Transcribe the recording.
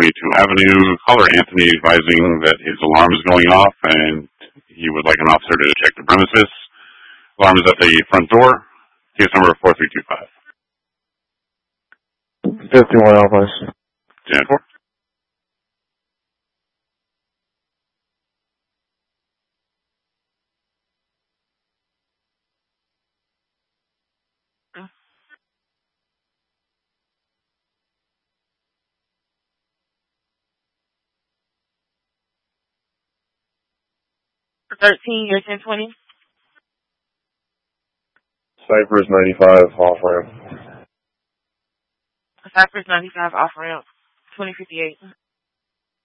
22 Avenue. Caller Anthony advising that his alarm is going off and he would like an officer to check the premises. Alarm is at the front door. Case number 4325. 51 Alpha. 10-4. For 13, you're 1020. Cypress 95 off ramp. Cypress 95 off ramp, 2058.